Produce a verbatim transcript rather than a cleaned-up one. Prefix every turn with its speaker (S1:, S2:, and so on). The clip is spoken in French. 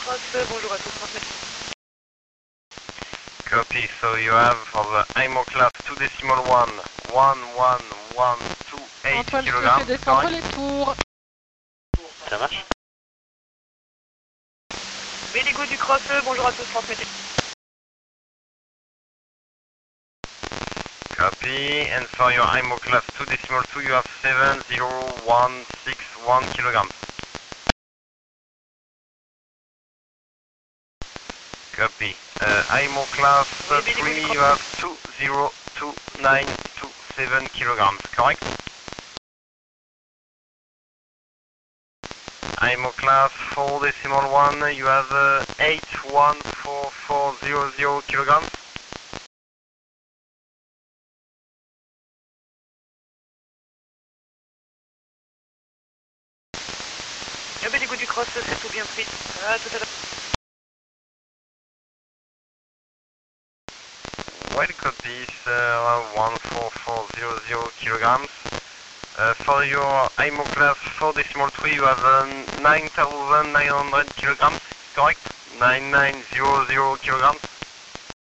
S1: Cross, bonjour à tous, transmettez.
S2: Copy, so you have for the I M O class two decimal one, one, one, one, two, eight
S3: Antoine, je te
S2: kilograms.
S3: fais descendre les tours.
S2: Ça marche?
S1: Béligo du Cross, bonjour à tous, transmettez.
S2: Copy, and for your I M O class two decimal two, you have seven zero one six one kilograms. Copy. Uh, I M O class uh, three, you have two zero two nine two seven kilograms, correct? I M O class four decimal one, you have uh, eight one four four zero zero kilograms.
S1: Le Béligo du Cross, c'est tout bien pris. À tout à l'heure.
S2: Well, copy, uh, one four four zero zero kilograms. Uh, for your I M O class four decimal three, you have uh, nine thousand nine hundred kilograms, correct? nine nine zero zero kilograms.